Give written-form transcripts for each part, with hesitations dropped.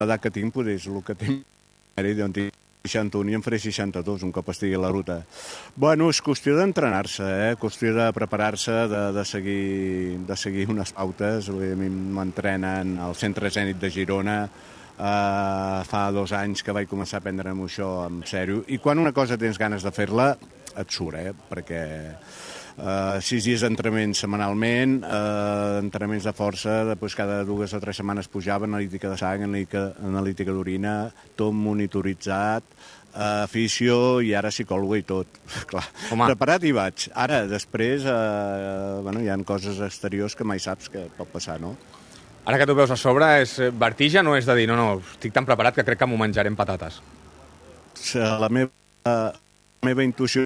l'edat que tinc, és el que tinc. D'on tinc 61 i en faré 62 un cop estigui a la ruta. Bueno, és qüestió d'entrenar-se, qüestió de preparar-se, de seguir unes pautes. A mi m'entrenen al Centre Zènit de Girona. Fa 2 anys que vaig començar a prendre'm això en sèrio. I quan una cosa tens ganes de fer-la, et surt, perquè 6 dies d'entrenament setmanalment, entrenaments de força, després cada 2 o 3 setmanes pujava, analítica de sang, analítica d'orina, tot monitoritzat, afició i ara psicòloga i tot. Clar, preparat hi vaig. Ara, després, hi ha coses exteriors que mai saps que pot passar, no? Ara que tu veus a sobre, és vertigen o és de dir, no, estic tan preparat que crec que m'ho menjaré amb patates? La meva intuïció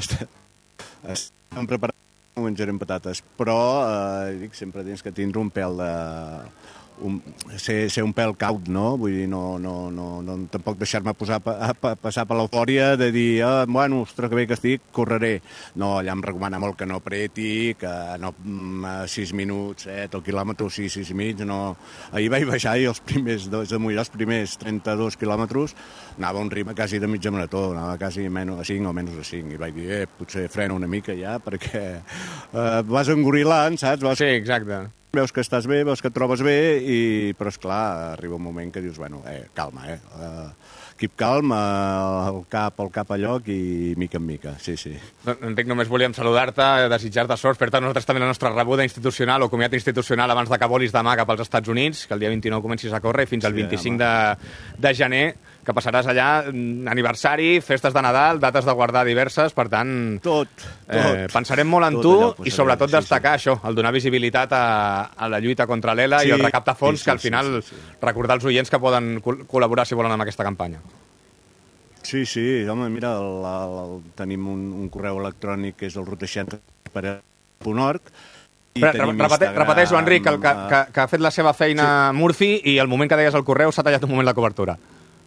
estem preparats per menjar amb patates, però sempre tens que tindre un pèl de... ser un pèl caut, no? Vull dir, no tampoc deixar-me passar per l'eufòria de dir, bueno, ostres, que bé que estic, correré. No, allà em recomana molt que no apreti, que no 6 minuts, el quilòmetre 6 i mig, no... Ahir vaig baixar i els primers 32 quilòmetres anava a un ritme quasi de mitja marató, anava quasi a 5 o menys de 5, i vaig dir, potser freno una mica ja, perquè vas engorilant, saps? Sí, exacte. Veus que estàs bé, veus que et trobes bé, però, esclar, arriba un moment que dius, bueno, calma, keep calm, el cap a lloc i mica en mica, sí. Enric, només volíem saludar-te, desitjar-te sort, fer-te nosaltres també la nostra rebuda institucional o comiat institucional abans de que volis demà cap als Estats Units, que el dia 29 comencis a córrer i fins al 25 de gener, que passaràs allà aniversari, festes de Nadal, dates de guardar diverses, per tant... Tot. Pensarem molt en tu i sobretot destacar això, el donar visibilitat a la lluita contra l'ELA i el recaptar fons, que al final recordar als oients que poden col·laborar si volen amb aquesta campanya. Sí, home, mira, tenim un correu electrònic que és el ruta60.org. Repeteix-ho, Enric, que ha fet la seva feina Murphy i el moment que deies el correu s'ha tallat un moment la cobertura.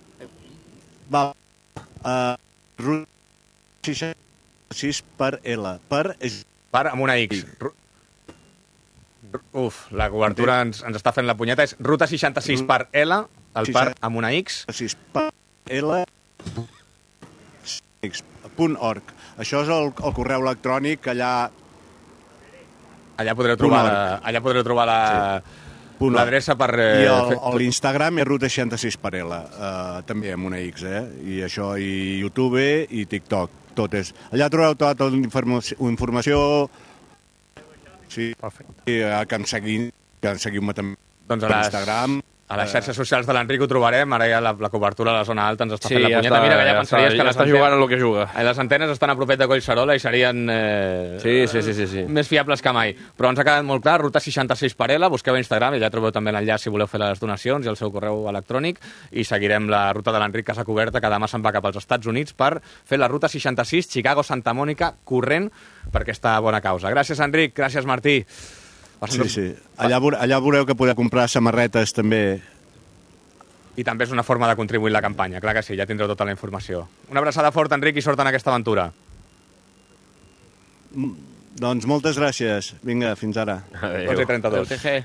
Ruta 66 per L. Per amb una X. La cobertura ens està fent la punyeta. És ruta 66 per L, el per amb una X. 66 per L .org. Això és el correu electrònic que allà podreu trobar l'adreça per... I l'Instagram és ruta66 per L, també amb una X, i això, i YouTube i TikTok, tot és... Allà trobareu tota la informació, sí, que em seguiu-me també per Instagram. A les xarxes socials de l'Enric ho trobarem, ara ja la cobertura a la zona alta ens està fent la punyeta. Mira que ja pensaries que està jugant el que juga. Les antenes estan a propet de Collserola i serien més fiables que mai. Però ens ha quedat molt clar, ruta 66 per L, busqueu a Instagram, i allà trobeu també l'enllaç si voleu fer les donacions i el seu correu electrònic, i seguirem la ruta de l'Enric Casa Coberta, que demà se'n va cap als Estats Units per fer la ruta 66 Chicago-Santa Mònica corrent per aquesta bona causa. Gràcies, Enric, gràcies, Martí. Sí. Allà veureu que podeu comprar samarretes també. I també és una forma de contribuir a la campanya, clar que sí, ja tindreu tota la informació. Una abraçada forta, Enric, i sort en aquesta aventura. Doncs moltes gràcies. Vinga, fins ara. 12:32. TG.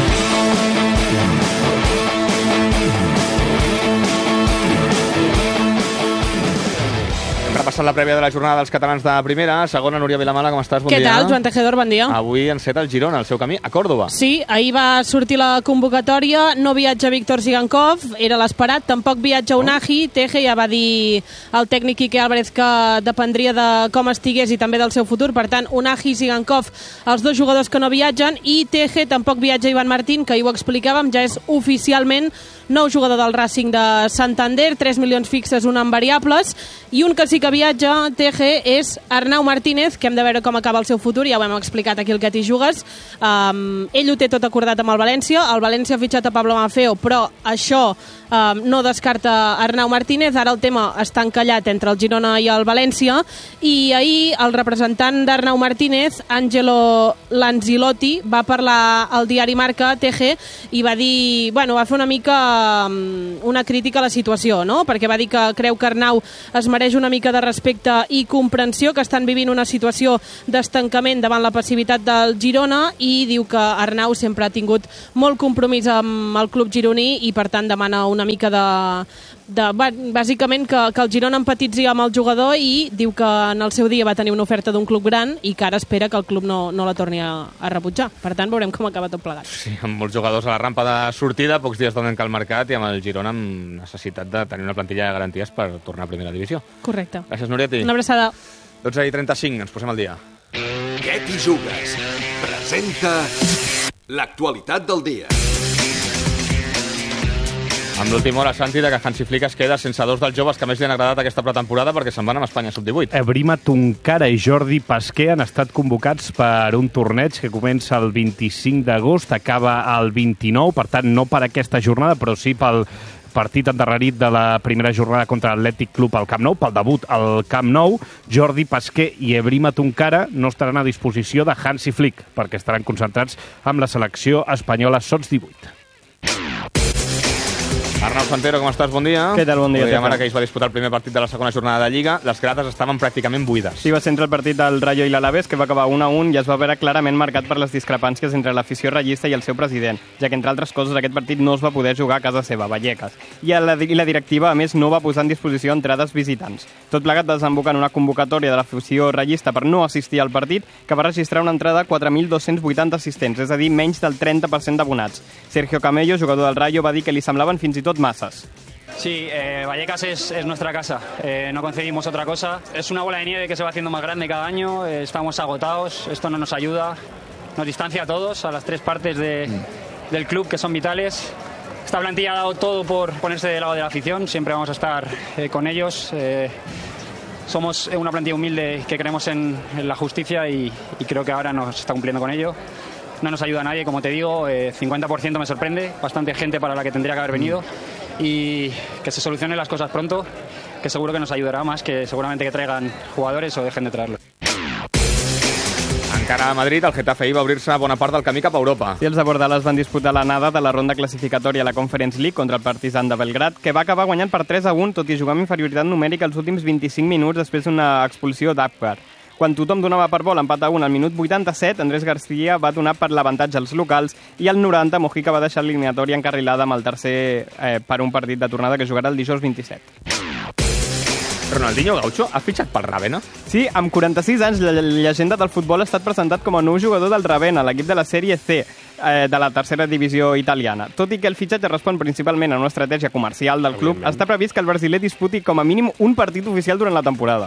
Repassant la prèvia de la jornada dels catalans de primera. Segona, Núria Vilamala, com estàs? Bon dia. Què tal, Joan Tejedor? Bon dia. Avui enceta el Girona, el seu camí a Còrdova. Sí, ahir va sortir la convocatòria, no viatja Víctor Zigankov, era l'esperat, tampoc viatja Unai. Teje ja va dir el tècnic Quique Álvarez que dependria de com estigués i també del seu futur, per tant, Unai i Zigankov, els dos jugadors que no viatgen, i Teje tampoc viatja Ivan Martín, que ahir ho explicàvem, ja és oficialment nou jugador del Racing de Santander, 3 milions fixes, un amb variables, i un que sí que viatja, Teje, és Arnau Martínez, que hem de veure com acaba el seu futur, ja ho hem explicat aquí al Que t'hi jugues. Ell ho té tot acordat amb el València ha fitxat a Pablo Maffeo, però això no descarta Arnau Martínez. Ara el tema està encallat entre el Girona i el València, i ahir el representant d'Arnau Martínez, Angelo Lanzilotti, va parlar al diari Marca, Teje, i va dir, va fer una mica una crítica a la situació, no? Perquè va dir que creu que Arnau es mereix una mica de respecte i comprensió, que estan vivint una situació d'estancament davant la passivitat del Girona, i diu que Arnau sempre ha tingut molt compromís amb el club gironí i per tant demana una mica bàsicament que el Girona empatitzi amb el jugador, i diu que en el seu dia va tenir una oferta d'un club gran i que ara espera que el club no la torni a rebutjar. Per tant, veurem com acaba tot plegat. Sí, amb molts jugadors a la rampa de sortida, pocs dies donen que al mercat, i amb el Girona amb necessitat de tenir una plantilla de garanties per tornar a primera divisió. Correcte. Gràcies, Núria. Una abraçada. 12:35, ens posem al dia. Què t'hi jugues? Presenta l'actualitat del dia. Amb l'última hora, Santi, que Hansi Flick es queda sense dos dels joves que més li han agradat aquesta pretemporada perquè se'n van amb Espanya sub-18. Brima Tunkara i Jordi Pasquer han estat convocats per un torneig que comença el 25 d'agost, acaba el 29, per tant no per aquesta jornada, però sí pel partit endarrerit de la primera jornada contra l'Atlètic Club al Camp Nou, pel debut al Camp Nou. Jordi Pasquer i Brima Tunkara no estaran a disposició de Hansi Flick perquè estaran concentrats amb la selecció espanyola sots 18. Arnau Santero, com estàs? Bon dia. Què tal? Bon dia. Ara que ahir es va disputar el primer partit de la segona jornada de Lliga, les grades estaven pràcticament buides. Sí, va ser entre el partit del Rayo i l'Alaves, que va acabar 1-1 i es va veure clarament marcat per les discrepàncies entre l'afició ratllista i el seu president, ja que, entre altres coses, aquest partit no es va poder jugar a casa seva, Vallecas. I la directiva, a més, no va posar en disposició entrades visitants. Tot plegat desemboca en una convocatòria de l'afició ratllista per no assistir al partit, que va registrar una entrada de 4.280 assistents, és a dir, menys del 30% d'abonats. Sergio Camello, jugador del Rayo, va dir que li semblaven fins i tot masas. Sí, Vallecas es nuestra casa, no concedimos otra cosa. Es una bola de nieve que se va haciendo más grande cada año, estamos agotados, esto no nos ayuda, nos distancia a todos, a las tres partes del club que son vitales. Esta plantilla ha dado todo por ponerse del lado de la afición, siempre vamos a estar con ellos. Somos una plantilla humilde que creemos en la justicia y creo que ahora nos está cumpliendo con ello. No nos ayuda a nadie, como te digo, 50% me sorprende, bastante gente para la que tendría que haber venido, y que se solucionen las cosas pronto, que seguro que nos ayudará más que seguramente que traigan jugadores o dejen de traerlos. Encara a Madrid, el Getafe va obrir-se bona part del camí cap a Europa. Sí, els abordales van disputar l'anada de la ronda classificatòria a la Conference League contra el Partizan de Belgrad, que va acabar guanyant per 3-1, tot i jugar amb inferioritat numèrica els últims 25 minuts després d'una expulsió d'Apgar. Quan tothom donava per bo l'empat a 1 al minut 87, Andrés García va donar per l'avantatge als locals i al 90 Mojica va deixar l'eliminatòria encarrilada amb el tercer per un partit de tornada que jugarà el dijous 27. Ronaldinho Gaucho ha fitxat pel Ravenna? Sí, amb 46 anys la llegenda del futbol ha estat presentat com a nou jugador del Ravenna, l'equip de la Sèrie C de la tercera divisió italiana. Tot i que el fitxatge respon principalment a una estratègia comercial del club, està previst que el brasiler disputi com a mínim un partit oficial durant la temporada.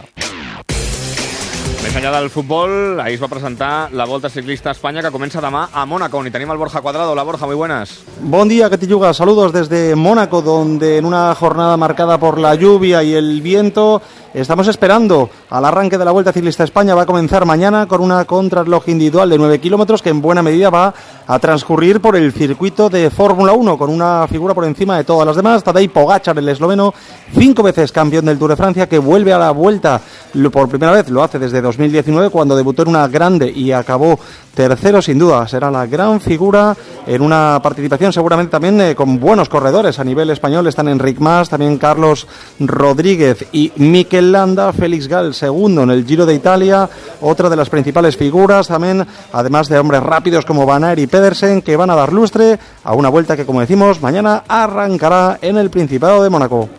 Més enllà del futbol, ahir es va presentar la Volta Ciclista a Espanya, que comença demà a Mónaco, on hi tenim el Borja Cuadrado. Hola, Borja, muy buenas. Buen día, Catilluga. Saludos desde Mónaco, donde en una jornada marcada por la lluvia y el viento estamos esperando al arranque de la Vuelta Ciclista a España. Va a comenzar mañana con una contrarreloj individual de 9 kilómetros que en buena medida va a transcurrir por el circuito de Fórmula 1, con una figura por encima de todas las demás, Tadej Pogačar, el esloveno, 5 veces campeón del Tour de Francia, que vuelve a la Vuelta por primera vez, lo hace desde 2019, cuando debutó en una grande y acabó tercero. Sin duda será la gran figura en una participación seguramente también con buenos corredores a nivel español. Están Enric Mas, también Carlos Rodríguez y Mikel Landa. Félix Gall, segundo en el Giro de Italia, otra de las principales figuras también, además de hombres rápidos como Van Aert y Pedersen, que van a dar lustre a una Vuelta que, como decimos, mañana arrancará en el Principado de Mónaco.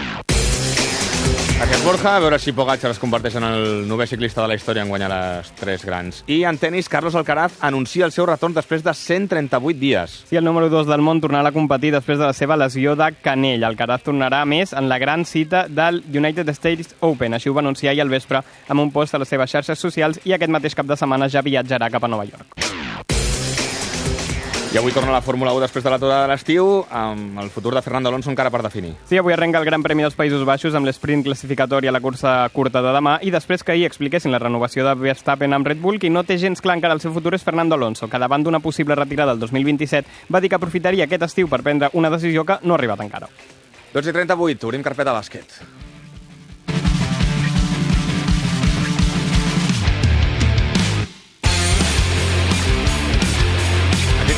Gràcies, Borja. A veure si Pogačar es converteix en el 9è ciclista de la història en guanyar les 3 grans. I en tenis, Carlos Alcaraz anuncia el seu retorn després de 138 dies. Sí, el número 2 del món tornarà a competir després de la seva lesió de canell. Alcaraz tornarà, a més, en la gran cita del United States Open. Així ho va anunciar ahir al vespre amb un post a les seves xarxes socials, i aquest mateix cap de setmana ja viatjarà cap a Nova York. I avui torna la Fórmula 1 després de l'aturada de l'estiu, amb el futur de Fernando Alonso encara per definir. Sí, avui arrenca el Gran Premi dels Països Baixos amb l'esprint classificatori a la cursa curta de demà, i després que ahir expliquessin la renovació de Verstappen amb Red Bull, qui no té gens clar encara el seu futur és Fernando Alonso, que davant d'una possible retirada el 2027 va dir que aprofitaria aquest estiu per prendre una decisió que no ha arribat encara. 12:38, obrim carpeta bàsquet.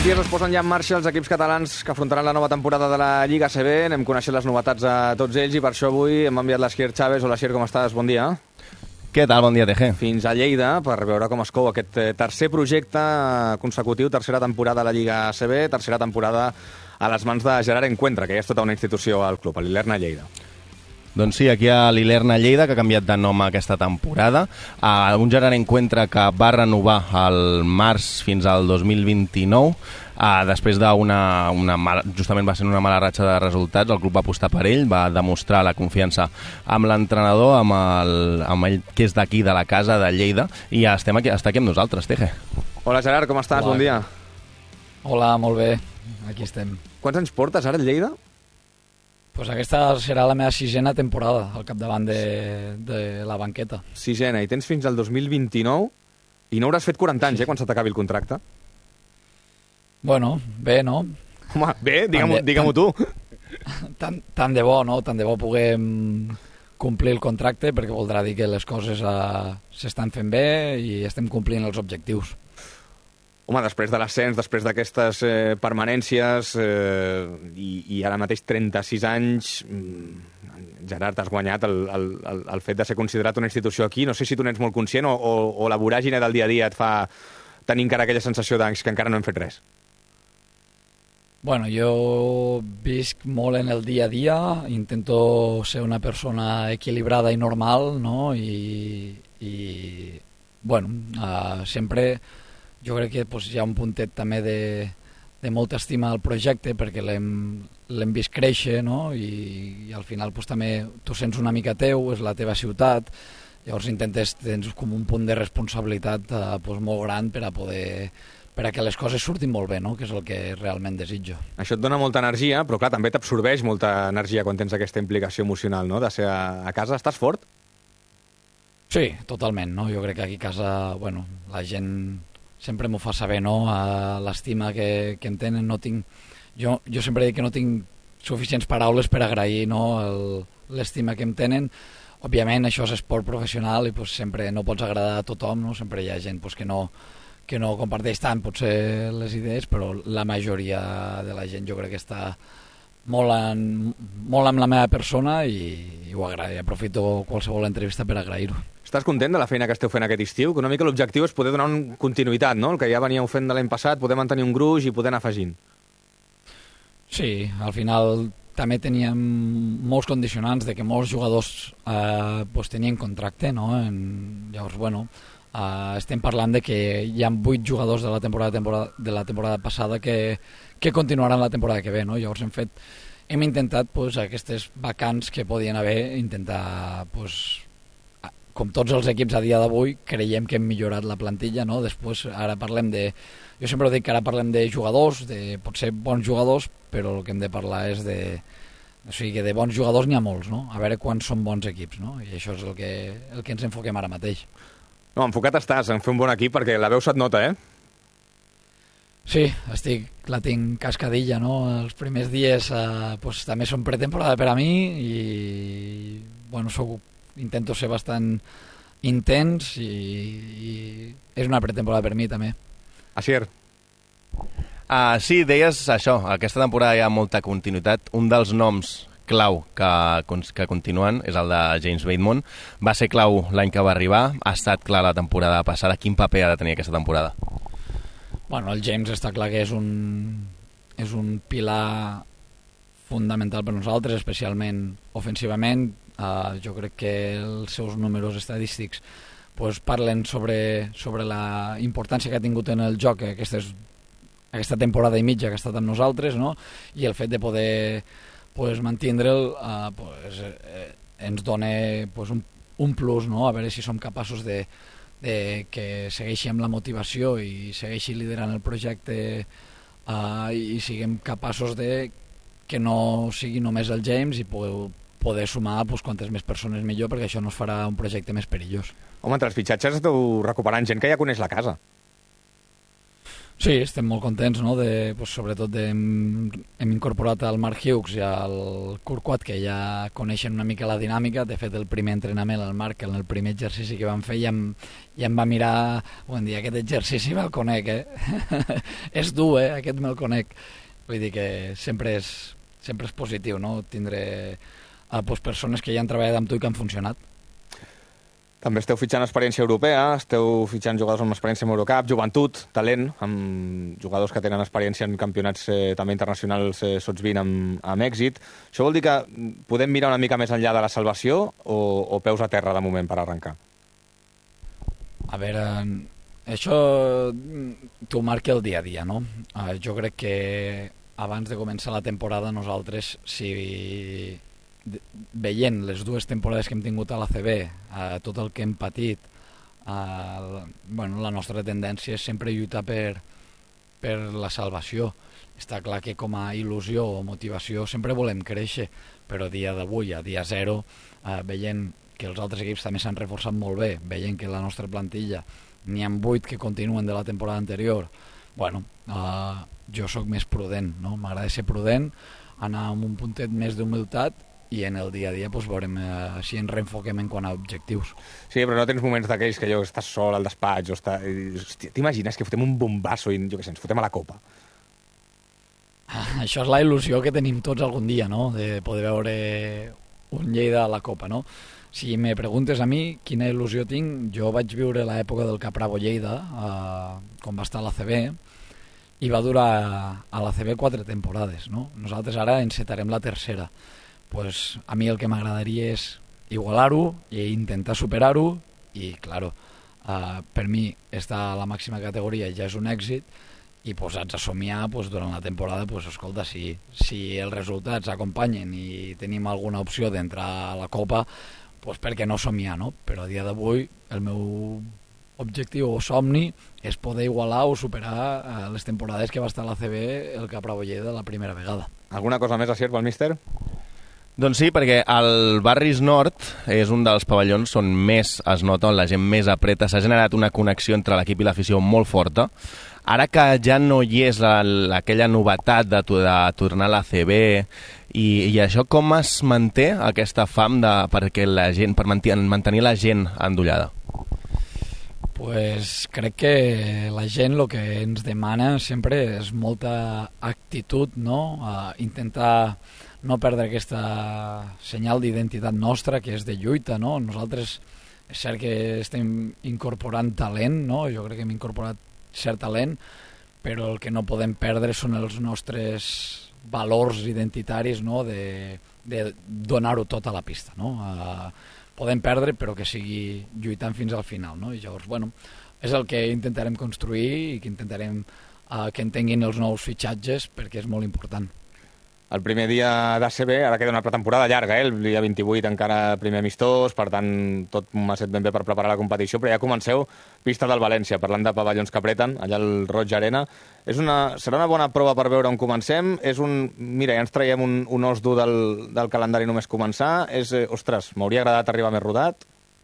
dies es posen ja en marxa els equips catalans que afrontaran la nova temporada de la Lliga ACB. Anem coneixent les novetats a tots ells i per això avui hem enviat l'Asier Chávez. Hola, Asier, com estàs? Bon dia. Què tal? Bon dia, TG. Fins a Lleida per veure com es cou aquest tercer projecte consecutiu, tercera temporada a la Lliga ACB, tercera temporada a les mans de Gerard Encuentra, que ja és tota una institució al club, a l'Ilerna Lleida. Doncs sí, aquí a l'Ilerna Lleida, que ha canviat de nom aquesta temporada. Un Gerard Encuentra que va renovar el març fins al 2029. Després justament va ser una mala ratxa de resultats, el club va apostar per ell, va demostrar la confiança amb l'entrenador, amb ell que és d'aquí, de la casa de Lleida, i està aquí amb nosaltres, Teje. Hola, Gerard, com estàs? Hola. Bon dia. Hola, molt bé. Aquí estem. Quants anys portes ara a Lleida? Pues aquesta serà la meva 6ena temporada al capdavant de la banqueta. 6ena, i tens fins al 2029 i no hauràs fet 40 anys, quan se t'acabi el contracte? Bueno, bé, no? Home, bé, digue-m'ho tu. Tant de bo, no? Tant de bo puguem complir el contracte, perquè voldrà dir que les coses s'estan fent bé i estem complint els objectius. Home, després de l'ascens, després d'aquestes permanències i ara mateix 36 anys, Gerard, has guanyat el fet de ser considerat una institució aquí. No sé si tu n'ets molt conscient o la voràgine del dia a dia et fa tenir encara aquella sensació que encara no hem fet res. Bueno, jo visc molt en el dia a dia, intento ser una persona equilibrada i normal, no? I bueno, sempre... Jo crec que hi ha un puntet també de molta estima al projecte perquè l'hem vist créixer, no? I al final també tu sents una mica teu, és la teva ciutat, llavors tens com un punt de responsabilitat molt gran per a que les coses surtin molt bé, no? Que és el que realment desitjo. Això et dona molta energia, però clar, també t'absorbeix molta energia quan tens aquesta implicació emocional, no? De ser a casa. Estàs fort? Sí, totalment, no? Jo crec que aquí a casa, bueno, la gent... sempre m'ho fa saber, no? L'estima que em tenen. Jo sempre dic que no tinc suficients paraules per agrair, no? L'estima que em tenen. Òbviament això és esport professional i sempre no pots agradar a tothom, no? Sempre hi ha gent que no comparteix tant potser les idees, però la majoria de la gent jo crec que està molt amb la meva persona i ho agraï. Aprofito qualsevol entrevista per agrair-ho. Estàs content de la feina que esteu fent aquest estiu? Que una mica l'objectiu és poder donar una continuïtat, no? El que ja veníeu fent de l'any passat, poder mantenir un gruix i poder anar afegint. Sí, al final també teníem molts condicionants de que molts jugadors tenien contracte, no? Llavors, bueno, estem parlant de que hi ha 8 jugadors de la temporada passada que continuaran la temporada que ve, no? Llavors hem intentat aquestes vacants que podien haver, intentar com tots els equips a dia d'avui, creiem que hem millorat la plantilla, no? Després, ara parlem de... Jo sempre dic que ara parlem de jugadors, de potser bons jugadors, però el que hem de parlar és de... O sigui, que de bons jugadors n'hi ha molts, no? A veure quants són bons equips, no? I això és el que ens enfoquem ara mateix. No, enfocat estàs en fer un bon equip, perquè la veu se't nota, eh? Sí, la tinc cascadilla, no? Els primers dies també són pretemporada per a mi i, bueno, intento ser bastant intens i és una pretemporada per mi també. Asier. Sí, deies això, aquesta temporada hi ha molta continuïtat. Un dels noms clau que continuen és el de James Bateman. Va ser clau l'any que va arribar, ha estat clar la temporada passada. Quin paper ha de tenir aquesta temporada? Bueno, el James està clar que és un pilar fundamental per nosaltres, especialment ofensivament. Jo crec que els seus números estadístics parlen sobre la importància que ha tingut en el joc aquesta temporada i mitja que ha estat amb nosaltres, no? I el fet de poder mantindre'l ens dona un plus, no? A veure si som capaços de que segueixi amb la motivació i segueixi liderant el projecte i siguem capaços de que no sigui només el James i poder sumar quantes més persones millor, perquè això no es farà un projecte més perillós. Home, entre els fitxatges esteu recuperant gent que ja coneix la casa. Sí, estem molt contents, no? Sobretot hem incorporat el Mark Hughes i el Kurquat, que ja coneixen una mica la dinàmica. De fet, el primer entrenament, el Mark, en el primer exercici que vam fer, ja em va mirar, bon dia, aquest exercici me'l conec, és dur, aquest me'l conec. Vull dir que sempre és positiu, no? Tindre persones que ja han treballat amb tu i que han funcionat. També esteu fitxant experiència europea, esteu fitxant jugadors amb experiència en Eurocup, joventut, talent, amb jugadors que tenen experiència en campionats també internacionals sots 20 amb èxit. Això vol dir que podem mirar una mica més enllà de la salvació o peus a terra de moment per arrencar? A veure, això t'ho marca el dia a dia, no? Jo crec que abans de començar la temporada nosaltres, veient les dues temporades que hem tingut a l'ACB, tot el que hem patit, la nostra tendència és sempre lluitar per la salvació. Està clar que com a il·lusió o motivació sempre volem créixer, però a dia d'avui, a dia zero, veient que els altres equips també s'han reforçat molt bé, veient que la nostra plantilla n'hi ha 8 que continuen de la temporada anterior, jo sóc més prudent, no? M'agrada ser prudent, anar amb un puntet més d'humilitat i en el dia a dia veurem si ens reenfoquem en quant a objectius. Sí, però no tens moments d'aquells que estàs sol al despatx t'imagines que fotem un bombasso i ens fotem a la Copa? Això és la il·lusió que tenim tots algun dia, no? De poder veure un Lleida a la Copa, no? Si me preguntes a mi quina il·lusió tinc, jo vaig viure l'època del Capravo Lleida, quan va estar a l'ACB, i va durar a l'ACB 4 temporades, no? Nosaltres ara encetarem la tercera. Pues a mi el que m'agradaria és igualar-ho i intentar superar-ho i, claro, per mi estar a la màxima categoria ja és un èxit i posats a somiar durant la temporada, escolta, si els resultats acompanyen i tenim alguna opció d'entrar a la Copa, per què no somiar, no? Però a dia d'avui el meu objectiu o somni és poder igualar o superar les temporades que va estar a l'ACB el Capravo Lleida la primera vegada. Alguna cosa més a cert pel míster? Doncs sí, perquè el Barris Nord és un dels pavellons on més es nota, on la gent més apreta. S'ha generat una connexió entre l'equip i l'afició molt forta. Ara que ja no hi és aquella novetat de tornar a l'ACB i això, com es manté aquesta fam per mantenir la gent endollada? Pues crec que la gent el que ens demana sempre és molta actitud, no? Intentar no perdre aquesta senyal d'identitat nostra, que és de lluita, no? Nosaltres és cert que estem incorporant talent, no? Jo crec que hem incorporat cert talent, però el que no podem perdre són els nostres valors identitaris, no? De donar-ho tot a la pista, no? Podem perdre, però que sigui lluitant fins al final, no? I llavors, és el que intentarem construir i que intentarem que entenguin els nous fitxatges, perquè és molt important. El primer dia d'ACB, ara queda una pretemporada llarga, el dia 28 encara primer amistós, per tant tot m'ha set ben bé per preparar la competició, però ja comenceu pista del València, parlant de pavellons que apreten, allà al Roig Arena. Serà una bona prova per veure on comencem? Mira, ja ens traiem un os dur del calendari només començar. Ostres, m'hauria agradat arribar més rodat?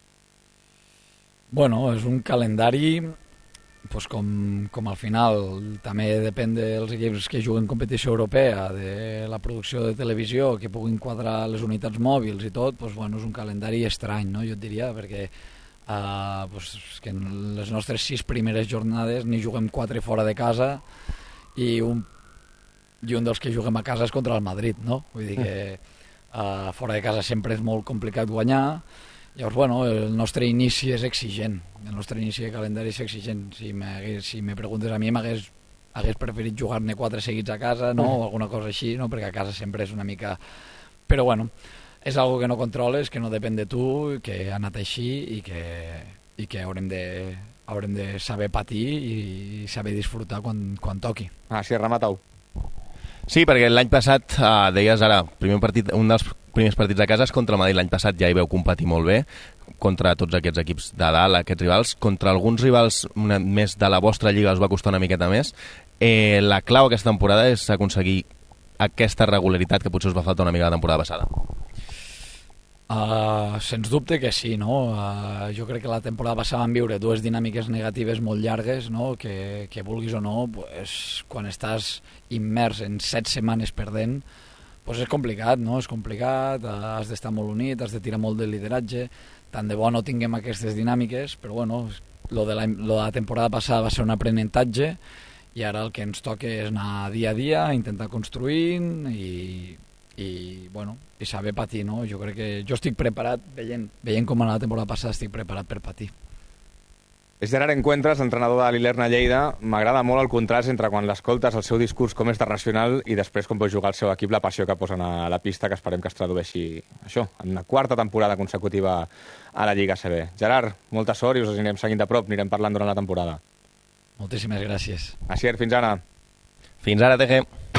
És un calendari com al final també depèn dels equips que juguen competició europea, de la producció de televisió, que puguin quadrar les unitats mòbils i tot, és un calendari estrany, no? Jo et diria, perquè que en les nostres 6 primeres jornades n'hi juguem 4 fora de casa i un dels que juguem a casa és contra el Madrid, no? Vull dir que fora de casa sempre és molt complicat guanyar. Llavors, el nostre inici és exigent, el nostre inici de calendari és exigent. Si me preguntes a mi, hagués preferit jugar-ne 4 seguits a casa, no? O alguna cosa així, no? Perquè a casa sempre és una mica... Però és algo que no controles, que no depèn de tu, que ha anat així i que haurem de saber patir i saber disfrutar quan toqui. Sí, Ramatau. Sí, perquè l'any passat, deies ara, un dels primers partits a casa és contra el Madrid. L'any passat ja hi veu competir molt bé contra tots aquests equips de dalt, aquests rivals. Contra alguns rivals més de la vostra lliga us va costar una miqueta més. La clau aquesta temporada és aconseguir aquesta regularitat que potser us va faltar una mica la temporada passada. Sens dubte que sí, no? Jo crec que la temporada passada vam viure dues dinàmiques negatives molt llargues, no? Que vulguis o no, pues, quan estàs immers en 7 setmanes perdent, pues és complicat, no? És complicat, has d'estar molt unit, has de tirar molt de lideratge, tant de bo no tinguem aquestes dinàmiques, però bueno, lo de la temporada passada va ser un aprenentatge i ara el que ens toca és anar dia a dia, intentar construint i bueno, i saber patir, no? Jo crec que jo estic preparat, veient com a la temporada passada estic preparat per patir. És Gerard Encuentres, entrenador de l'Ilerna Lleida. M'agrada molt el contrast entre quan l'escoltes el seu discurs com és de racional i després com pot jugar el seu equip, la passió que posen a la pista, que esperem que es tradueixi això, en la 4ª temporada consecutiva a la Lliga CB. Gerard, molta sort i us anirem seguint de prop, anirem parlant durant la temporada. Moltíssimes gràcies. Asier, fins ara. Fins ara, TG.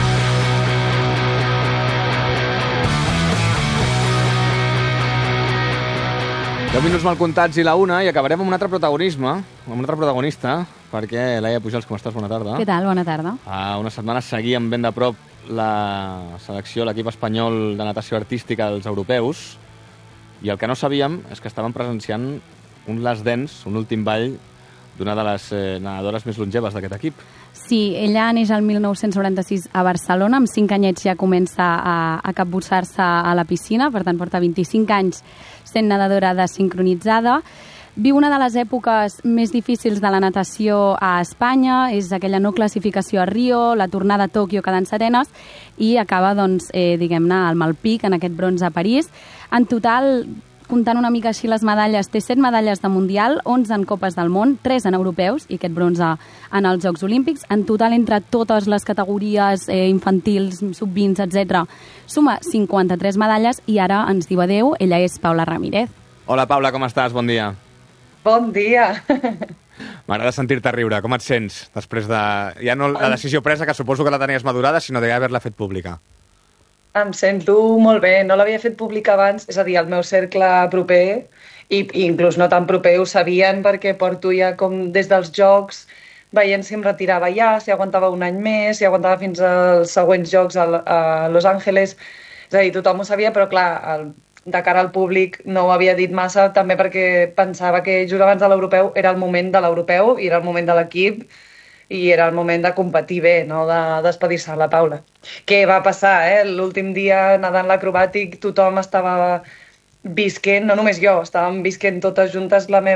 10 minuts mal comptats i la 1, i acabarem amb un altre protagonista, perquè Laia Pujals, com estàs? Bona tarda. Què tal? Bona tarda. Una setmana seguíem ben de prop la selecció, l'equip espanyol de natació artística dels europeus, i el que no sabíem és que estaven presenciant un last dance, un últim ball, d'una de les nedadores més longeves d'aquest equip. Sí, ella neix el 1996 a Barcelona, amb 5 anyets ja comença a capbussar-se a la piscina, per tant porta 25 anys sent nedadora desincronitzada. Viu una de les èpoques més difícils de la natació a Espanya, és aquella no classificació a Rio, la tornada a Tòquio quedant serenes, i acaba, doncs, diguem-ne, al Malpic, en aquest bronze a París. En total, comptant una mica així les medalles, té 7 medalles de Mundial, 11 en Copes del Món, 3 en Europeus i aquest bronze en els Jocs Olímpics. En total, entre totes les categories infantils, sub-20, etc., suma 53 medalles i ara ens diu adeu. Ella és Paula Ramírez. Hola, Paula, com estàs? Bon dia. Bon dia. M'agrada sentir-te riure. Com et sents després de... Ja no la decisió presa, que suposo que la tenies madurada, sinó d'haver-la fet pública. Em sento molt bé, no l'havia fet pública abans, és a dir, el meu cercle proper, i inclús no tan proper, ho sabien perquè porto ja com des dels Jocs, veient si em retirava ja, si aguantava un any més, si aguantava fins als següents Jocs a Los Angeles. És a dir, tothom ho sabia, però clar, de cara al públic no ho havia dit massa, també perquè pensava que just abans de l'europeu era el moment de l'europeu i era el moment de l'equip, i era el moment de competir bé, no de despedir-se la Paula. Què va passar, L'últim dia nedant l'acrobàtic tothom estava visquent, no només jo, estàvem visquent totes juntes el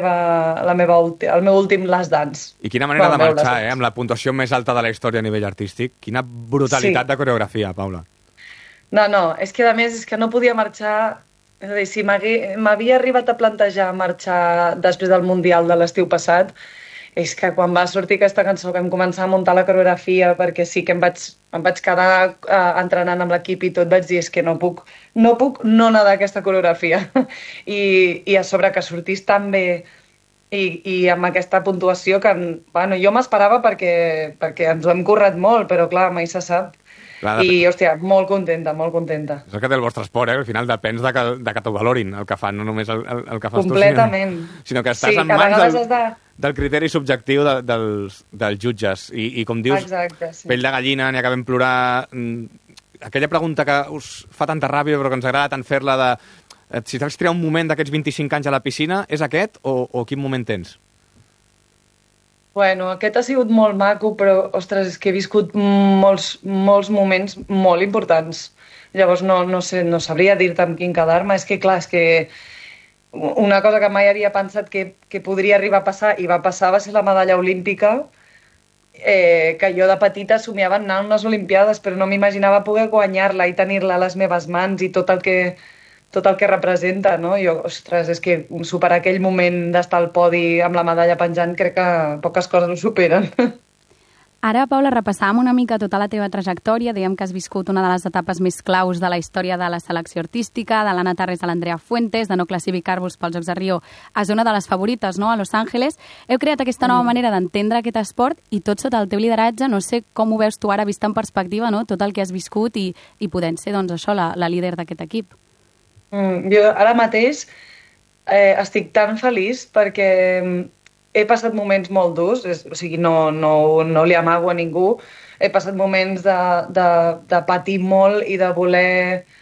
meu últim last dance. I quina manera de marxar, amb la puntuació més alta de la història a nivell artístic. Quina brutalitat de coreografia, Paula. No, és que a més és que no podia marxar. És a dir, si m'havia arribat a plantejar marxar després del Mundial de l'estiu passat, és que quan va sortir aquesta cançó que vam començar a muntar la coreografia, perquè sí que em vaig quedar entrenant amb l'equip i tot, vaig dir, és que no puc no nedar aquesta coreografia. I a sobre que sortís tan bé i amb aquesta puntuació que, bueno, jo m'esperava perquè ens ho hem currat molt, però clar, mai se sap. I, hòstia, molt contenta, molt contenta. És el que té el vostre esport, Al final depens de que t'ho valorin, el que fan, no només el que fas completament. tu, sinó que estàs en mans del criteri subjectiu dels jutges. I com dius, exacte, sí. Pell de gallina, n'hi acabem plorar. Aquella pregunta que us fa tanta ràbia, però que ens agrada tant fer-la de si t'has triat un moment d'aquests 25 anys a la piscina, és aquest o quin moment tens? Bueno, aquest ha sigut molt maco, però, ostres, és que he viscut molts moments molt importants. Llavors no sabria dir-te amb quin quedar-me. És que, clar, una cosa que mai havia pensat que podria arribar a passar, i va passar, va ser la medalla olímpica, que jo de petita somiava anar a unes Olimpiades, però no m'imaginava poder guanyar-la i tenir-la a les meves mans i tot el que representa, no? Jo, ostres, és que superar aquell moment d'estar al podi amb la medalla penjant, crec que poques coses ho superen. Ara, Paula, repassàvem una mica tota la teva trajectòria. Dèiem que has viscut una de les etapes més claus de la història de la selecció artística, de l'Anna Tarrés a l'Andrea Fuentes, de no classificar-vos pels Jocs de Rio a ser una de les favorites, no?, a Los Angeles. Heu creat aquesta nova manera d'entendre aquest esport i tot sota el teu lideratge. No sé com ho veus tu ara, vist en perspectiva, no?, tot el que has viscut i podent ser, doncs, això, la líder d'aquest equip. Jo ara mateix estic tan feliç perquè he passat moments molt durs, o sigui, no li amago a ningú, he passat moments de patir molt i de voler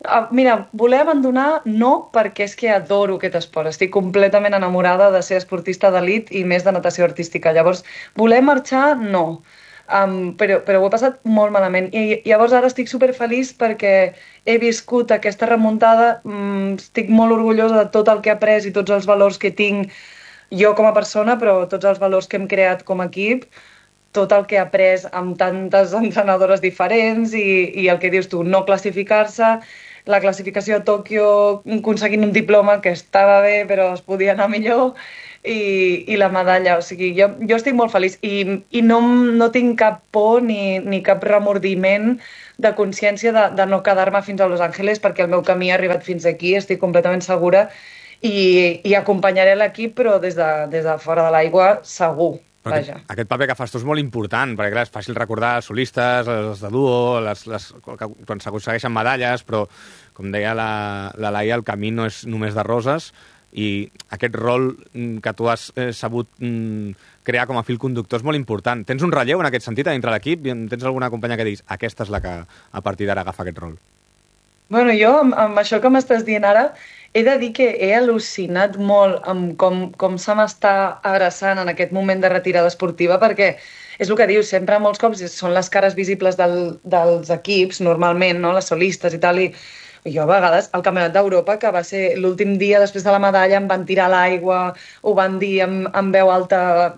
Mira, voler abandonar no, perquè és que adoro aquest esport. Estic completament enamorada de ser esportista d'elit i més de natació artística. Llavors, voler marxar, no. Però ho he passat molt malament. I llavors ara estic superfeliç perquè he viscut aquesta remuntada. Estic molt orgullosa de tot el que he après i tots els valors que tinc jo com a persona, però tots els valors que hem creat com a equip, tot el que he après amb tantes entrenadores diferents i el que dius tu, no classificar-se, la classificació a Tòquio aconseguint un diploma que estava bé però es podia anar millor i la medalla, o sigui, jo estic molt feliç i no tinc cap por ni cap remordiment de consciència de no quedar-me fins a Los Angeles perquè el meu camí ha arribat fins aquí, estic completament segura i acompanyaré l'equip però des de fora de l'aigua segur. Aquest paper que fas tu és molt important, perquè clar, és fàcil recordar solistes, els de duo, quan s'aconsegueixen medalles, però, com deia la Laia, el camí no és només de roses, i aquest rol que tu has sabut crear com a fil conductor és molt important. Tens un relleu en aquest sentit dintre l'equip? Tens alguna companya que diguis, aquesta és la que a partir d'ara agafa aquest rol? Bueno, jo, amb això que m'estàs dient ara, he de dir que he al·lucinat molt amb com se m'està abraçant en aquest moment de retirada esportiva, perquè és el que dius, sempre molts cops són les cares visibles dels equips, normalment, no? Les solistes i tal, i jo a vegades, al Campionat d'Europa, que va ser l'últim dia després de la medalla, em van tirar a l'aigua, ho van dir amb veu alta,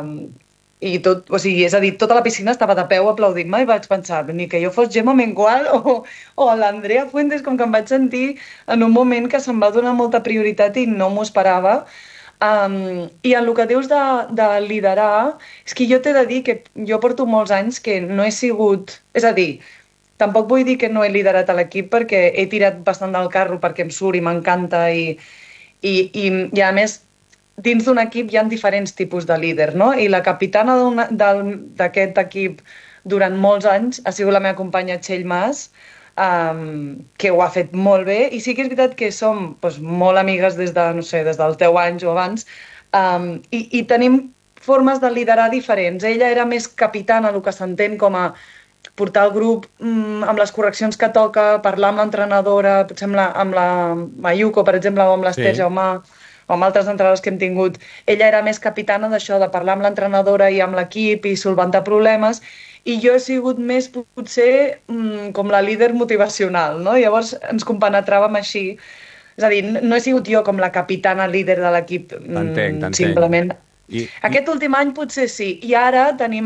i tot, o sigui, és a dir, tota la piscina estava de peu aplaudint-me i vaig pensar, ni que jo fos Gemma Mengual o l'Andrea Fuentes, com que em vaig sentir en un moment que se'm va donar molta prioritat i no m'ho esperava. I en el que dius de liderar, és que jo t'he de dir que jo porto molts anys que no he sigut... És a dir, tampoc vull dir que no he liderat a l'equip perquè he tirat bastant del carro perquè em surt i m'encanta i a més dins d'un equip hi ha diferents tipus de líder, no? I la capitana d'aquest equip durant molts anys ha sigut la meva companya Txell Mas, que ho ha fet molt bé, i sí que és veritat que som molt amigues des dels 10 anys o abans, i tenim formes de liderar diferents. Ella era més capitana, el que s'entén com a portar el grup amb les correccions que toca, parlar amb l'entrenadora, potser amb la Mayuko, per exemple, o amb l'Ester Jaumà, o amb altres entrenadors que hem tingut. Ella era més capitana d'això, de parlar amb l'entrenadora i amb l'equip i solventar problemes, i jo he sigut més, potser, com la líder motivacional, no? Llavors ens compenetràvem així. És a dir, no he sigut jo com la capitana líder de l'equip, simplement. Aquest últim any potser sí, i ara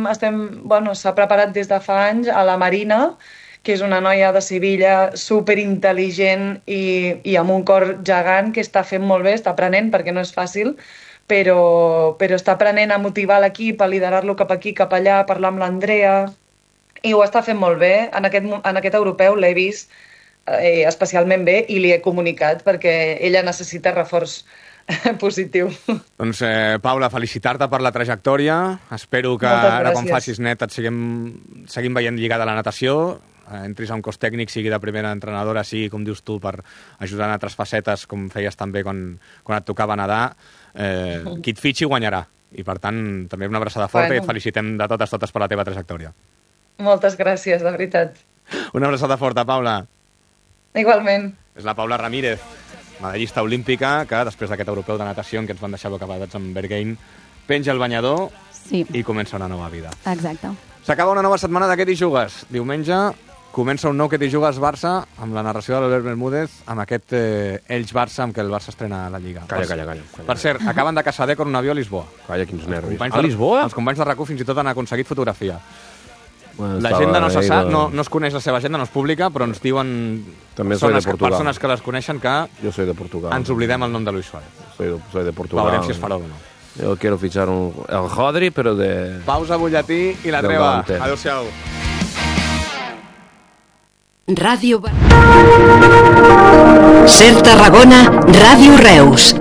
s'ha preparat des de fa anys a la Marina, que és una noia de Sevilla superintel·ligent i amb un cor gegant que està fent molt bé, està aprenent perquè no és fàcil, però està aprenent a motivar l'equip, a liderar-lo cap aquí, cap allà, a parlar amb l'Andrea, i ho està fent molt bé. En aquest europeu l'he vist especialment bé i li he comunicat perquè ella necessita reforç positiu. Doncs, Paula, felicitar-te per la trajectòria. Espero que ara, quan facis net, et seguim veient lligada a la natació, entris a un cos tècnic, sigui de primera entrenadora, sigui, com dius tu, per ajudar en altres facetes, com feies també quan et tocava nedar. Qui et fitxi guanyarà. I, per tant, també una abraçada forta i et felicitem de totes per la teva trajectòria. Moltes gràcies, de veritat. Una abraçada forta, Paula. Igualment. És la Paula Ramírez, medallista olímpica, que després d'aquest europeu de natació en què ens van deixar bocabadats amb Berghain, penja el banyador i comença una nova vida. Exacte. S'acaba una nova setmana de Què t'hi jugues. Diumenge comença un nou Què t'hi jugues Barça amb la narració de l'Albert Bermúdez amb aquest Elx-Barça amb què el Barça estrena la Lliga. Calla. Per cert, acaben de Caçader con un avió a Lisboa. Calla, quins nervis. A Lisboa? Els companys de RAC1 fins i tot han aconseguit fotografia. L'agenda no se sap, no es coneix la seva agenda, no és pública, però ens diuen persones que les coneixen que ens oblidem el nom de Luis Suárez. Soy de Portugal. Veurem si es farà o no. Yo quiero fichar el Hodri, pero de... Pausa, butlletí i la treva. Adéu-siau. Ràdio Ser Tarragona, Ràdio Reus.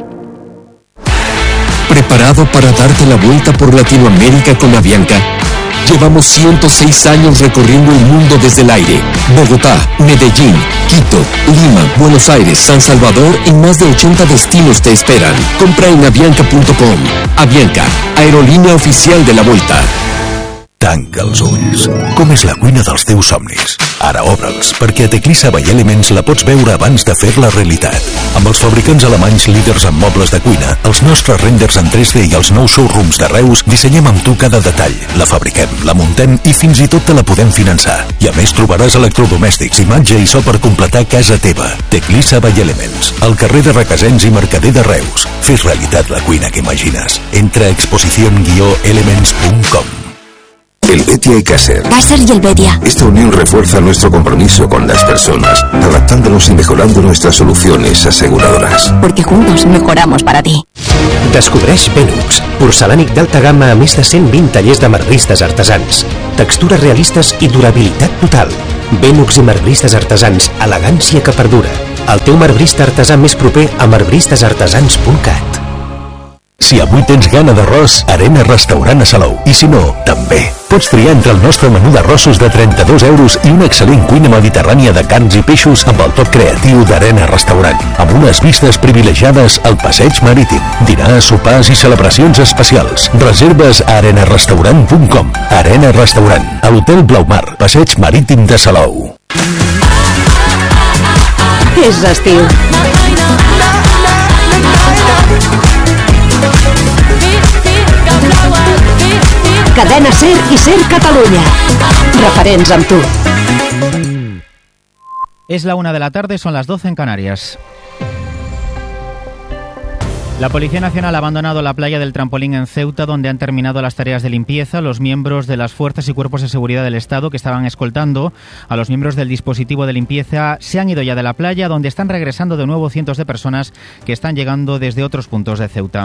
¿Preparado para darte la vuelta por Latinoamérica con Avianca? Llevamos 106 años recorriendo el mundo desde el aire. Bogotá, Medellín, Quito, Lima, Buenos Aires, San Salvador y más de 80 destinos te esperan. Compra en avianca.com. Avianca, aerolínea oficial de la Vuelta. Tanca els ulls. Com és la cuina dels teus somnis? Ara obre'ls, perquè a Teclissa by Elements la pots veure abans de fer-la realitat. Amb els fabricants alemanys líders en mobles de cuina, els nostres renders en 3D i els nous showrooms de Reus, dissenyem amb tu cada detall, la fabriquem, la muntem i fins i tot te la podem finançar. I a més trobaràs electrodomèstics, imatge i so per completar casa teva. Teclissa by Elements, al carrer de Requesens i Mercader de Reus. Fes realitat la cuina que imagines. Entra a exposición-elements.com. Helvetia y Caser. Caser y Helvetia. Esta unión refuerza nuestro compromiso con las personas, adaptándonos y mejorando nuestras soluciones aseguradoras. Porque juntos mejoramos para ti. Descobreix Benux, porcelànic d'alta gamma a més de 120 tallers de marbristes artesans. Textures realistes i durabilitat total. Benux i marbristes artesans, elegància que perdura. El teu marbrista artesà més proper a marbristasartesans.cat. Si avui tens gana d'arròs, Arena Restaurant a Salou. I si no, també. Pots triar entre el nostre menú d'arrossos de 32 euros i una excel·lent cuina mediterrània de carns i peixos amb el toc creatiu d'Arena Restaurant, amb unes vistes privilegiades al passeig marítim. Dinars, sopars i celebracions especials. Reserves a arenarestaurant.com. Arena Restaurant, a l'Hotel Blaumar, passeig marítim de Salou. És estiu. Cadena SER i SER Catalunya. Referents amb tu. Es la 1 de la tarde, son las 12 en Canarias. La Policía Nacional ha abandonado la playa del Trampolín en Ceuta, donde han terminado las tareas de limpieza. Los miembros de las fuerzas y cuerpos de seguridad del Estado que estaban escoltando a los miembros del dispositivo de limpieza se han ido ya de la playa, donde están regresando de nuevo cientos de personas que están llegando desde otros puntos de Ceuta.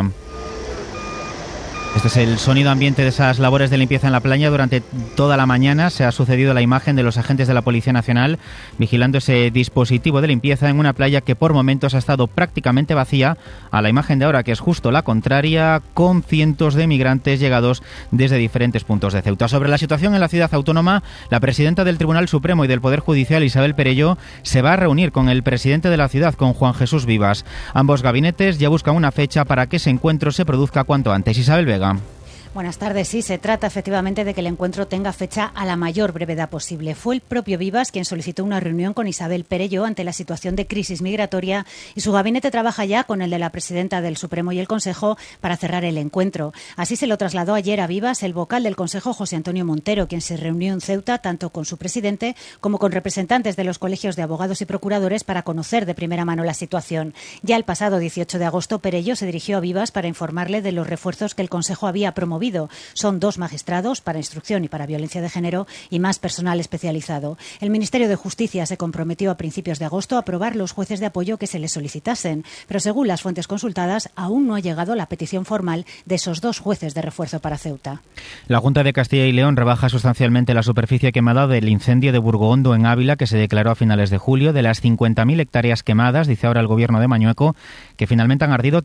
Este es el sonido ambiente de esas labores de limpieza en la playa. Durante toda la mañana se ha sucedido la imagen de los agentes de la Policía Nacional vigilando ese dispositivo de limpieza en una playa que por momentos ha estado prácticamente vacía, a la imagen de ahora que es justo la contraria, con cientos de migrantes llegados desde diferentes puntos de Ceuta. Sobre la situación en la ciudad autónoma, la presidenta del Tribunal Supremo y del Poder Judicial, Isabel Perelló, se va a reunir con el presidente de la ciudad, con Juan Jesús Vivas. Ambos gabinetes ya buscan una fecha para que ese encuentro se produzca cuanto antes. Isabel Vega. Buenas tardes. Sí, se trata efectivamente de que el encuentro tenga fecha a la mayor brevedad posible. Fue el propio Vivas quien solicitó una reunión con Isabel Perelló ante la situación de crisis migratoria y su gabinete trabaja ya con el de la presidenta del Supremo y el Consejo para cerrar el encuentro. Así se lo trasladó ayer a Vivas el vocal del Consejo, José Antonio Montero, quien se reunió en Ceuta tanto con su presidente como con representantes de los colegios de abogados y procuradores para conocer de primera mano la situación. Ya el pasado 18 de agosto, Perelló se dirigió a Vivas para informarle de los refuerzos que el Consejo había promovido. Son 2 magistrados para instrucción y para violencia de género y más personal especializado. El Ministerio de Justicia se comprometió a principios de agosto a aprobar los jueces de apoyo que se les solicitasen, pero según las fuentes consultadas, aún no ha llegado la petición formal de esos 2 jueces de refuerzo para Ceuta. La Junta de Castilla y León rebaja sustancialmente la superficie quemada del incendio de Burgohondo en Ávila, que se declaró a finales de julio. De las 50.000 hectáreas quemadas, dice ahora el gobierno de Mañueco, que finalmente han ardido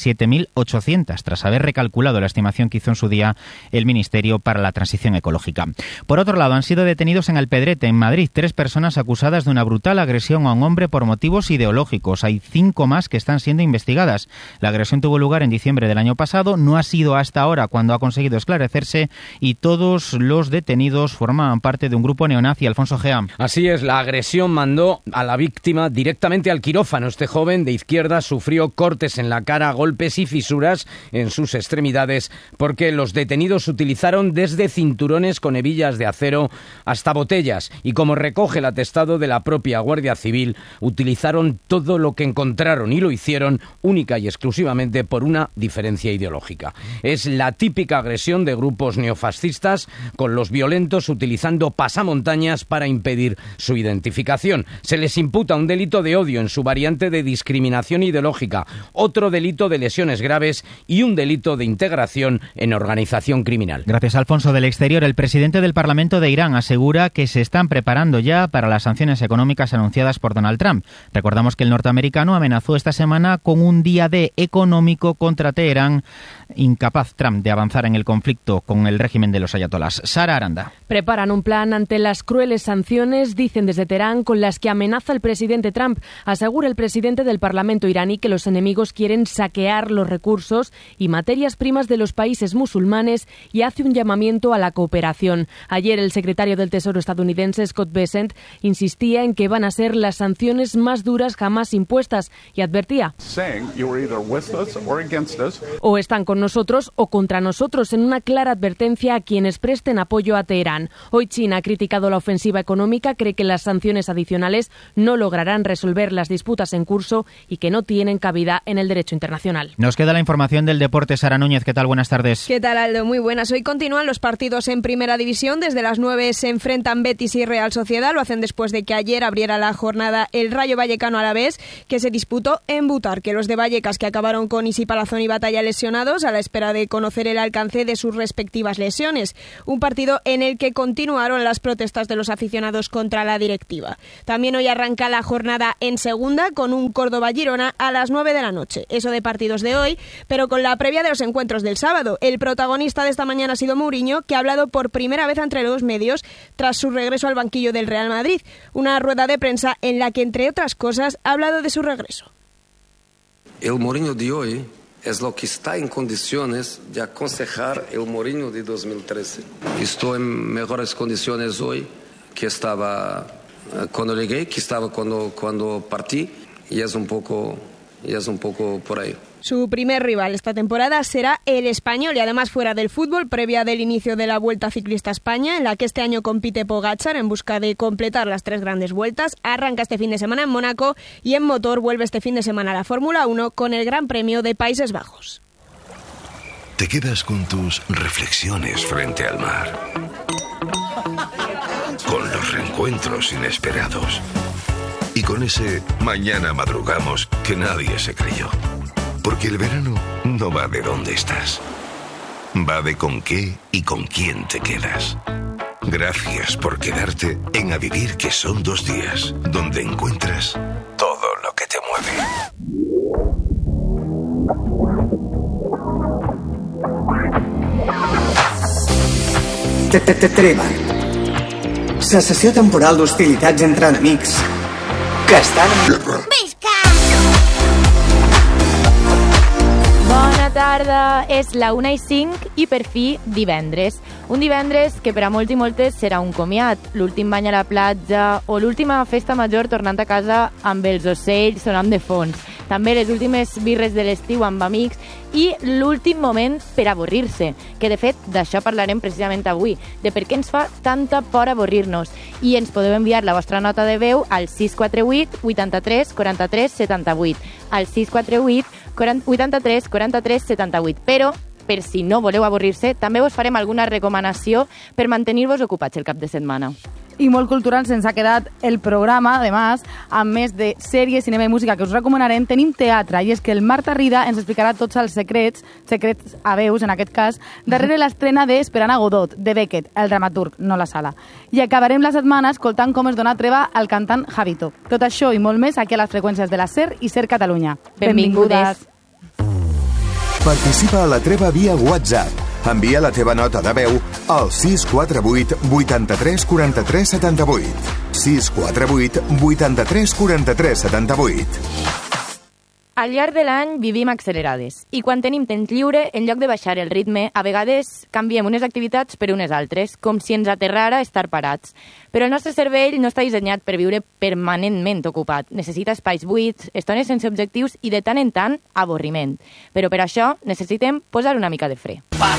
37.800, tras haber recalculado la estimación que hizo en su día el Ministerio para la Transición Ecológica. Por otro lado, han sido detenidos en Alpedrete, en Madrid, 3 personas acusadas de una brutal agresión a un hombre por motivos ideológicos. Hay 5 más que están siendo investigadas. La agresión tuvo lugar en diciembre del año pasado, no ha sido hasta ahora cuando ha conseguido esclarecerse, y todos los detenidos formaban parte de un grupo neonazi. Alfonso Gea. Así es, la agresión mandó a la víctima directamente al quirófano. Este joven de izquierda sufrió cortes en la cara, golpes y fisuras en sus extremidades porque los detenidos utilizaron desde cinturones con hebillas de acero hasta botellas y, como recoge el atestado de la propia Guardia Civil, utilizaron todo lo que encontraron y lo hicieron única y exclusivamente por una diferencia ideológica. Es la típica agresión de grupos neofascistas, con los violentos utilizando pasamontañas para impedir su identificación. Se les imputa un delito de odio en su variante de discriminación ideológica, otro delito de lesiones graves y un delito de integración en organización criminal. Gracias, Alfonso. Del exterior, el presidente del Parlamento de Irán asegura que se están preparando ya para las sanciones económicas anunciadas por Donald Trump. Recordamos que el norteamericano amenazó esta semana con un día D económico contra Teherán, incapaz Trump de avanzar en el conflicto con el régimen de los ayatolás. Sara Aranda. Preparan un plan ante las crueles sanciones, dicen desde Teherán, con las que amenaza el presidente Trump. Asegura el presidente del Parlamento iraní que los enemigos quieren saquear los recursos y materias primas de los países musulmanes musulmanes y hace un llamamiento a la cooperación. Ayer el secretario del Tesoro estadounidense, Scott Bessent, insistía en que van a ser las sanciones más duras jamás impuestas y advertía: o están con nosotros o contra nosotros, en una clara advertencia a quienes presten apoyo a Teherán. Hoy China ha criticado la ofensiva económica, cree que las sanciones adicionales no lograrán resolver las disputas en curso y que no tienen cabida en el derecho internacional. Nos queda la información del deporte. Sara Núñez, ¿qué tal? Buenas tardes. ¿Qué tal, Aldo? Muy buenas. Hoy continúan los partidos en Primera División. Desde las 9 se enfrentan Betis y Real Sociedad. Lo hacen después de que ayer abriera la jornada el Rayo Vallecano Alavés, que se disputó en Butarque. Los de Vallecas, que acabaron con Isi Palazón y Batalla lesionados a la espera de conocer el alcance de sus respectivas lesiones. Un partido en el que continuaron las protestas de los aficionados contra la directiva. También hoy arranca la jornada en Segunda con un Córdoba-Girona a las 9 de la noche. Eso de partidos de hoy, pero con la previa de los encuentros del sábado. El protagonista de esta mañana ha sido Mourinho, que ha hablado por primera vez ante los medios tras su regreso al banquillo del Real Madrid. Una rueda de prensa en la que, entre otras cosas, ha hablado de su regreso. El Mourinho de hoy es lo que está en condiciones de aconsejar el Mourinho de 2013. Estoy en mejores condiciones hoy que estaba cuando llegué, que estaba cuando partí, y es un poco por ahí. Su primer rival esta temporada será el Español, y además fuera del fútbol, previa del inicio de la Vuelta Ciclista a España, en la que este año compite Pogačar en busca de completar las 3 grandes vueltas. Arranca este fin de semana en Mónaco y en motor vuelve este fin de semana a la Fórmula 1 con el Gran Premio de Países Bajos. Te quedas con tus reflexiones frente al mar, con los reencuentros inesperados y con ese mañana madrugamos que nadie se creyó. Porque el verano no va de dónde estás, va de con qué y con quién te quedas. Gracias por quedarte en A Vivir, que son 2 días, donde encuentras todo lo que te mueve. Treva. Cessació temporal d'hostilitats entre enemics que estan en guerra. Bona tarda, és la 1:05 i per fi divendres. Un divendres que per a molts i moltes serà un comiat, l'últim bany a la platja o l'última festa major tornant a casa amb els ocells sonant de fons. També les últimes birres de l'estiu amb amics i l'últim moment per avorrir-se, que de fet d'això parlarem precisament avui, de per què ens fa tanta por avorrir-nos. I ens podeu enviar la vostra nota de veu al 648 83 43 78, al 648 83 43 78, però per si no voleu avorrir-se, també us farem alguna recomanació per mantenir-vos ocupats el cap de setmana. I molt cultural se'ns ha quedat el programa, además, amb més de sèries, cinema i música que us recomanarem. Tenim teatre, i és que el Marta Rida ens explicarà tots els secrets a veus, en aquest cas, darrere l'estrena d'Esperant a Godot, de Beckett, el dramaturg, no la sala. I acabarem la setmana escoltant com es dona treva al cantant Javito. Tot això i molt més aquí a les freqüències de la SER i SER Catalunya. Benvingudes. Participa a la treva via WhatsApp. Envia la teva nota de veu al 648 83 43 78. 648 83 43 78. Al llarg de l'any vivim accelerades i quan tenim temps lliure, en lloc de baixar el ritme, a vegades canviem unes activitats per unes altres, com si ens aterrara estar parats. Però el nostre cervell no està dissenyat per viure permanentment ocupat. Necessita espais buits, estones sense objectius i de tant en tant avorriment. Però per això necessitem posar una mica de fre.